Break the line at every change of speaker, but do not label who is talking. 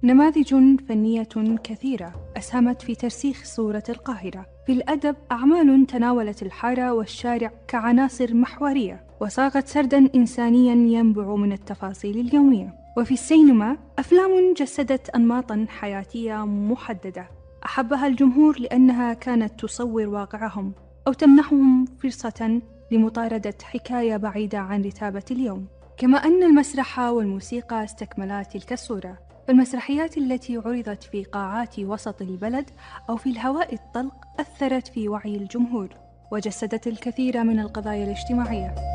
نماذج فنية كثيرة أسهمت في ترسيخ صورة القاهرة. في الأدب أعمال تناولت الحارة والشارع كعناصر محورية وصاغت سرداً إنسانياً ينبع من التفاصيل اليومية. وفي السينما أفلام جسدت أنماطاً حياتية محددة أحبها الجمهور لأنها كانت تصور واقعهم أو تمنحهم فرصة لمطاردة حكاية بعيدة عن رتابة اليوم. كما أن المسرح والموسيقى استكملا تلك الصورة، فالمسرحيات التي عرضت في قاعات وسط البلد أو في الهواء الطلق أثرت في وعي الجمهور وجسدت الكثير من القضايا الاجتماعية.